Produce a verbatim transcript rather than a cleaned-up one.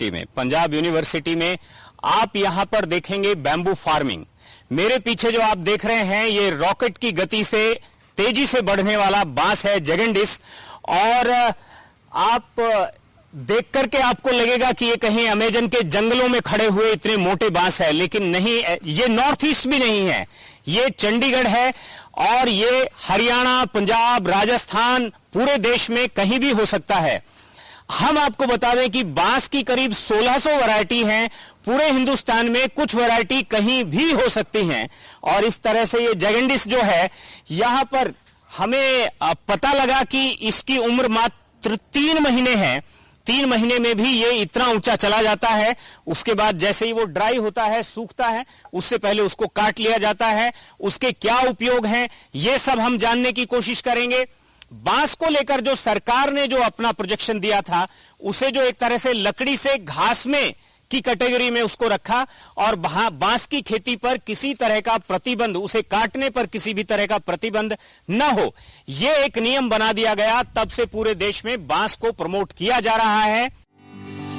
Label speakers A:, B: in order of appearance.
A: University में, Punjab university में आप यहां पर देखेंगे बैम्बू फार्मिंग। मेरे पीछे जो आप देख रहे हैं ये रॉकेट की गति से तेजी से बढ़ने वाला बांस है जैगेंडिस, और आप देख करके आपको लगेगा कि ये कहीं अमेजन के जंगलों में खड़े हुए इतने मोटे बांस है, लेकिन नहीं, ये नॉर्थ ईस्ट भी नहीं है, ये चंडीगढ़ है और ये हरियाणा, पंजाब, राजस्थान, पूरे देश में कहीं भी हो सकता है। हम आपको बता दें कि बांस की करीब सोलह सौ वैरायटी हैं पूरे हिंदुस्तान में, कुछ वैरायटी कहीं भी हो सकती हैं। और इस तरह से ये जैगेंडिस जो है, यहां पर हमें पता लगा कि इसकी उम्र मात्र तीन महीने है। तीन महीने में भी ये इतना ऊंचा चला जाता है। उसके बाद जैसे ही वो ड्राई होता है, सूखता है, उससे पहले उसको काट लिया जाता है। उसके क्या उपयोग हैं ये सब हम जानने की कोशिश करेंगे। बांस को लेकर जो सरकार ने जो अपना प्रोजेक्शन दिया था, उसे जो एक तरह से लकड़ी से घास में की कैटेगरी में उसको रखा, और बांस की खेती पर किसी तरह का प्रतिबंध, उसे काटने पर किसी भी तरह का प्रतिबंध न हो, यह एक नियम बना दिया गया। तब से पूरे देश में बांस को प्रमोट किया जा रहा है।